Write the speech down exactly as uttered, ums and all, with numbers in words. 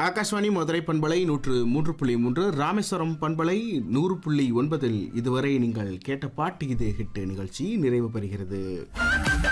ஆகாஷ்வாணி மதுரை பண்பலை நூற்று மூன்று புள்ளி மூன்று, ராமேஸ்வரம் பண்பலை நூறு புள்ளி ஒன்பதில் இதுவரை நீங்கள் கேட்ட பாட்டு இது ஹிட் நிகழ்ச்சி நிறைவு பெறுகிறது.